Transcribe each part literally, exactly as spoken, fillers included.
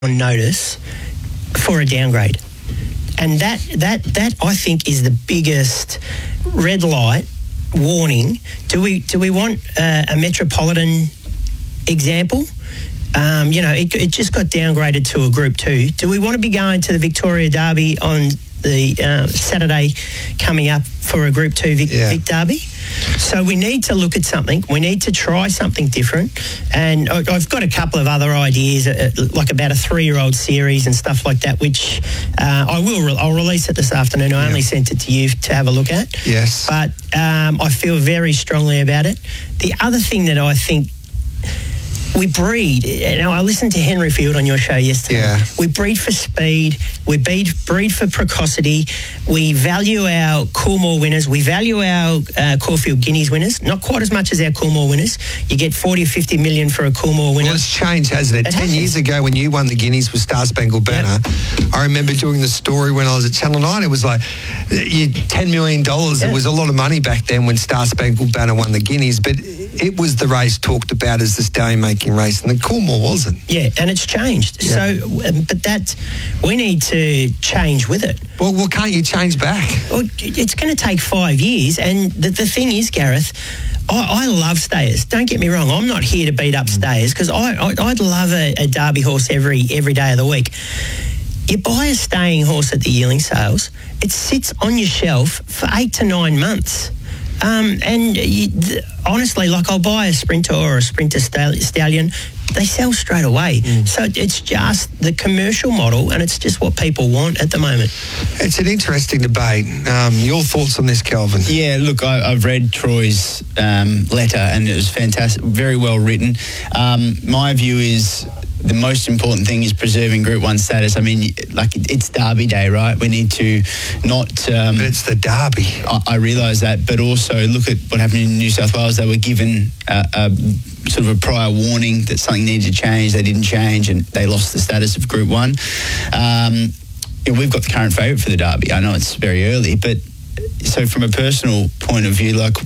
on notice for a downgrade. And that, that, that I think, is the biggest red light warning. Do we do we want uh, a Metropolitan example? Um, you know, it, it just got downgraded to a Group Two. Do we want to be going to the Victoria Derby on the uh, Saturday coming up for a Group Two Vic, yeah. Vic Derby? So we need to look at something. We need to try something different. And I've got a couple of other ideas, uh, like about a three-year-old series and stuff like that, which uh, I will. Re- I'll release it this afternoon. I yeah. only sent it to you to have a look at. Yes. But um, I feel very strongly about it. The other thing that I think we breed, you know, I listened to Henry Field on your show yesterday. Yeah. We breed for speed. We breed, breed for precocity. We value our Coolmore winners. We value our uh, Caulfield Guineas winners. Not quite as much as our Coolmore winners. You get forty or fifty million for a Coolmore winner. Well, it's changed, hasn't it? it Ten has. years ago when you won the Guineas with Star Spangled Banner, yep. I remember doing the story when I was at Channel nine. It was like you, ten million dollars. Yep. It was a lot of money back then when Star Spangled Banner won the Guineas, but it was the race talked about as the stallion making race, and the Coolmore wasn't. Yeah, and it's changed. Yeah. So, but that, we need to change with it. Well, well can't you change back? Well, it's going to take five years. And the, the thing is, Gareth, I, I love stayers. Don't get me wrong. I'm not here to beat up stayers, because I, I, I'd love a, a Derby horse every every day of the week. You buy a staying horse at the yearling sales, it sits on your shelf for eight to nine months. Um, and you, th- honestly, like I'll buy a Sprinter or a Sprinter Stallion, they sell straight away. Mm. So it's just the commercial model, and it's just what people want at the moment. It's an interesting debate. Um, your thoughts on this, Kelvin? Yeah, look, I, I've read Troy's um, letter, and it was fantastic, very well written. Um, my view is the most important thing is preserving Group One status. I mean, like, it's Derby Day, right? We need to not... Um, but it's the Derby. I, I realise that, but also look at what happened in New South Wales. They were given a, a sort of a prior warning that something needed to change. They didn't change, and they lost the status of Group One. Um, yeah, we've got the current favourite for the Derby. I know it's very early, but so from a personal point of view, like,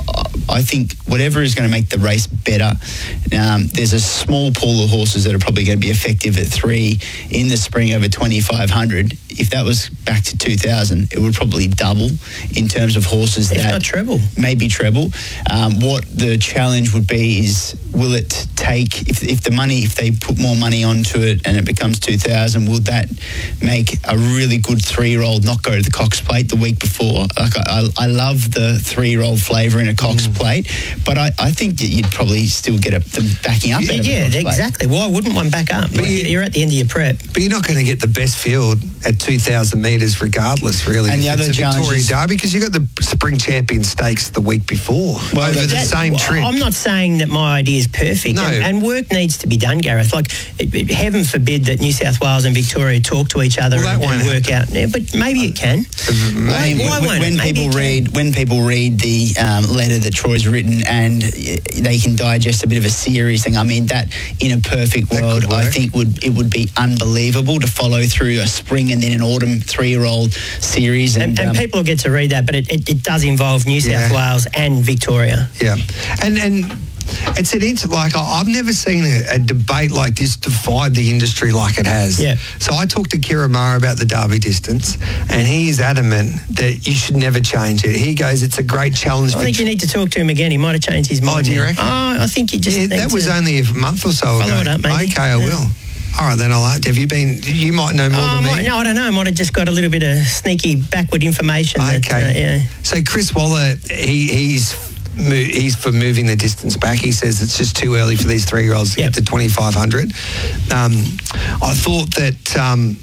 I think whatever is going to make the race better, um, there's a small pool of horses that are probably going to be effective at three in the spring over twenty-five hundred. If that was back to two thousand, it would probably double in terms of horses. If that not treble. Maybe treble. Um, what the challenge would be is, will it take, if, if the money, if they put more money onto it and it becomes two thousand, will that make a really good three-year-old not go to the Cox Plate the week before? Like, I, I love the three-year-old flavour in a Cox mm. Plate, but I, I think that you'd probably still get a, the backing up. Yeah, yeah exactly. Why wouldn't one back up? But you, you're at the end of your prep. But you're not going to get the best field at two thousand metres regardless, really. And the other it's a challenge Victoria is, Derby, because you got the Spring Champion Stakes the week before well, over that, the same well, trip. I'm not saying that my idea is perfect, no. and, and work needs to be done, Gareth. Like, it, it, heaven forbid that New South Wales and Victoria talk to each other well, and, and work out. Yeah, but maybe it can. Why, why when, won't when it? Maybe people it read when people read the um, letter that Troy's written, and they can digest a bit of a series thing. I mean, that in a perfect world, I think would it would be unbelievable to follow through a spring and then an autumn three-year-old series. And, and, and um, people get to read that, but it, it, it does involve New South yeah. Wales and Victoria. Yeah, and and. It's an inter- like I've never seen a, a debate like this divide the industry like it has. Yeah. So I talked to Kira Mara about the Derby distance, and he is adamant that you should never change it. He goes, "It's a great challenge." I think for you need to talk to him again. He might have changed his mind. Oh, do you reckon? Oh, I think he just. Yeah, that was to only a month or so ago. Follow it up, maybe. Okay, I yeah. will. All right, then I'll. Have you been? You might know more oh, than me. Might, no, I don't know. I might have just got a little bit of sneaky backward information. Okay. That, uh, yeah. So Chris Waller, he, he's. He's for moving the distance back. He says it's just too early for these three-year-olds to yep. get to twenty-five hundred. Um, I thought that um,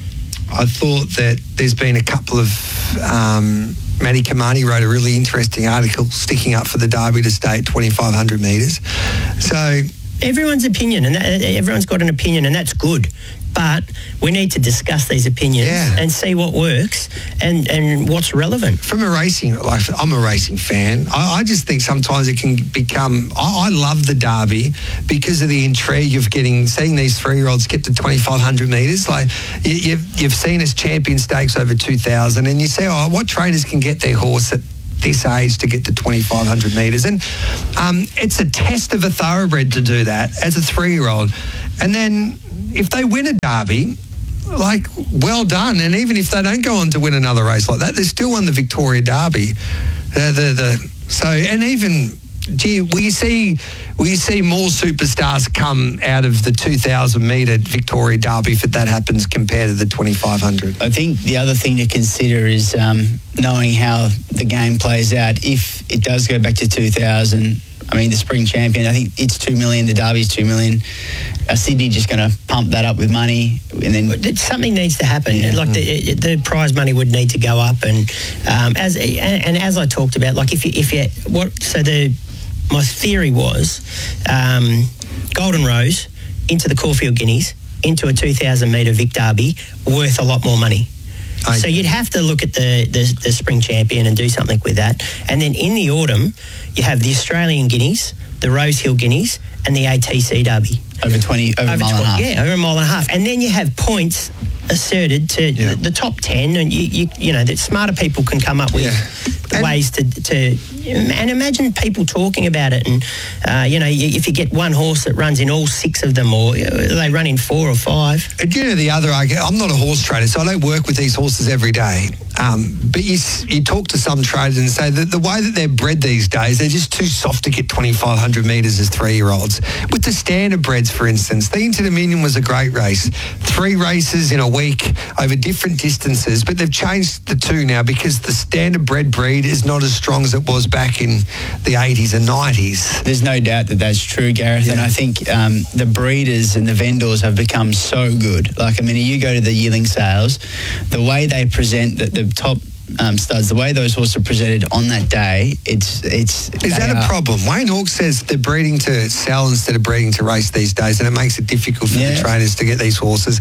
I thought that there's been a couple of um, Matty Kamani wrote a really interesting article sticking up for the Derby to stay at twenty-five hundred metres. So everyone's opinion, and that, everyone's got an opinion, and that's good. But we need to discuss these opinions yeah. and see what works and, and what's relevant. From a racing, like I'm a racing fan, I, I just think sometimes it can become, I, I love the Derby because of the intrigue of getting, seeing these three-year-olds get to twenty-five hundred metres. Like you, you've, you've seen us champion stakes over two thousand, and you say, oh, what trainers can get their horse at this age to get to twenty-five hundred metres? And um, it's a test of a thoroughbred to do that as a three-year-old. And then if they win a Derby, like, well done. And even if they don't go on to win another race like that, they still won the Victoria Derby. Uh, the, the, so, and even, gee, will you see, will you see more superstars come out of the two thousand metre Victoria Derby if that happens compared to the twenty-five hundred? I think the other thing to consider is um, knowing how the game plays out. If it does go back to two thousand, I mean, the spring champion, I think it's two million, the Derby's two million. Uh, Sydney just going to pump that up with money, and then something needs to happen. Yeah. Like the, the prize money would need to go up, and um, as and, and as I talked about, like if you if you what so the my theory was um, Golden Rose into the Caulfield Guineas into a two thousand metre Vic Derby worth a lot more money. I, so you'd have to look at the, the the spring champion and do something with that, and then in the autumn you have the Australian Guineas, the Rose Hill Guineas, and the A T C Derby. Over twenty, over, over a mile twenty, and a half. Yeah, over a mile and a half. And then you have points asserted to yeah. the, the top ten, and you, you you know that smarter people can come up with yeah. and ways to to and imagine people talking about it. And uh, you know, if you get one horse that runs in all six of them, or they run in four or five. And you know the other argument. I'm not a horse trader, so I don't work with these horses every day. Um, but you you talk to some traders and say that the way that they're bred these days, they're just too soft to get twenty-five hundred metres as three-year-olds. With the standard breds, for instance, the Inter Dominion was a great race. Three races in a week over different distances, but they've changed the two now because the standard bred breed is not as strong as it was back in the eighties and nineties. There's no doubt that that's true, Gareth, yeah. and I think um, the breeders and the vendors have become so good. Like, I mean, you go to the yearling sales, the way they present the, the top um, studs, the way those horses are presented on that day, it's... it's Is that are, a problem? Wayne Hawke says they're breeding to sell instead of breeding to race these days, and it makes it difficult for yeah. the trainers to get these horses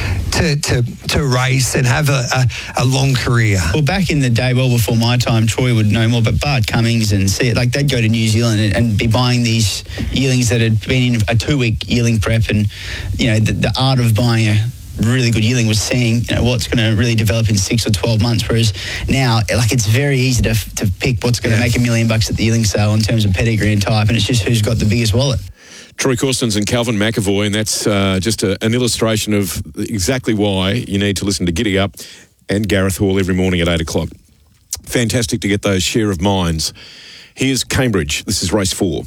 to to, to race and have a, a, a long career. Well, back in the day, well before my time, Troy would know more, but Bart Cummings and see it, like they'd go to New Zealand and, and be buying these yearlings that had been in a two-week yearling prep, and, you know, the, the art of buying a really good yearling was seeing, you know, what's going to really develop in six or twelve months, whereas now, like, it's very easy to to pick what's going to yeah. make a million bucks at the yearling sale in terms of pedigree and type, and it's just who's got the biggest wallet. Troy Corstens and Calvin McAvoy, and that's uh, just a, an illustration of exactly why you need to listen to Giddy Up and Gareth Hall every morning at eight o'clock. Fantastic to get those share of minds. Here's Cambridge. This is race four.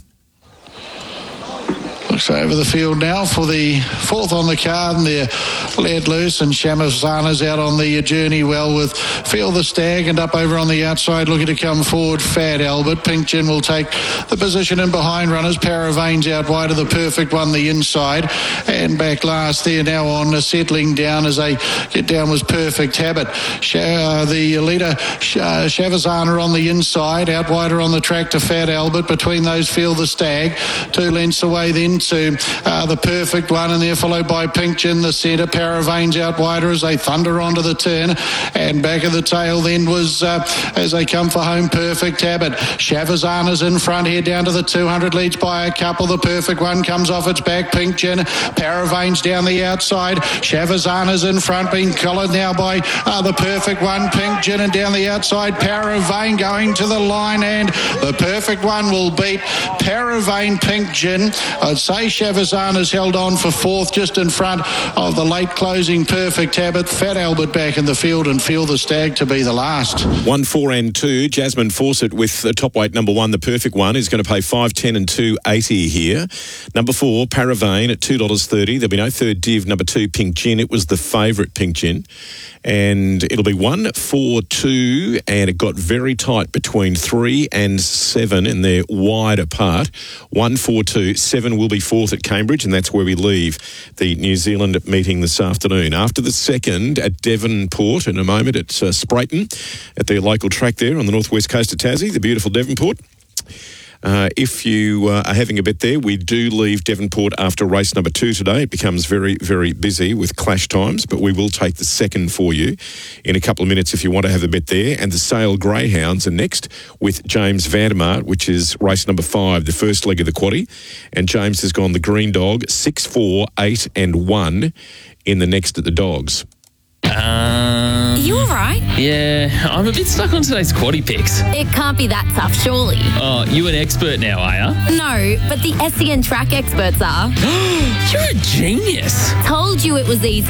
Looks over the field now for the fourth on the card, and they're let loose, and Shamazana's out on the journey well with Feel the Stag, and up over on the outside looking to come forward Fat Albert. Pink Gin will take the position in behind runners. Paravane's out wide of the Perfect One the inside, and back last there now on uh, settling down as they get down was Perfect Habit. Sh- uh, the leader Sh- uh, Shavazana on the inside, out wider on the track to Fat Albert. Between those Feel the Stag, two lengths away then to uh, the Perfect One, and they're followed by Pink Gin the centre. Paravane's out wider as they thunder onto the turn, and back of the tail then was uh, as they come for home Perfect Habit. Shavazana's in front here down to the two hundred, leads by a couple. The Perfect One comes off its back. Pink Gin, Paravane's down the outside. Shavazana's in front, being collared now by uh, the Perfect One. Pink Gin, and down the outside Paravane going to the line, and the Perfect One will beat Paravane. Pink Gin, I'd say Shavazana's held on for fourth, just in front of the late closing Perfect Habit. Fat Albert back in the field, and Feel the Stag to be the last. One, four and two. Jasmine Fawcett with the top weight number one, the Perfect One, is going to pay five, ten and two eighty here. Number four, Paravane at two dollars thirty. There'll be no third div. Number two, Pink Gin. It was the favourite, Pink Gin. And it'll be one, four, two, and it got very tight between three and seven, and they're wide apart. One, four, two. Seven will be fourth at Cambridge, and that's where we leave the New Zealand meeting this afternoon. After the second at Devonport, in a moment at uh, Sprayton, at their local track there on the northwest coast of Tassie, the beautiful Devonport. Uh, if you uh, are having a bet there, we do leave Devonport after race number two today. It becomes very, very busy with clash times, but we will take the second for you in a couple of minutes if you want to have a bet there. And the Sale Greyhounds are next with James Vandermart, which is race number five, the first leg of the quaddie. And James has gone the Green Dog, six, four, eight and one in the next at the Dogs. Um, You all right? yeah, I'm a bit stuck on today's quaddie picks. It can't be that tough, surely. Oh, you an expert now, are ya? No, but the S E N track experts are. You're a genius. Told you it was easy.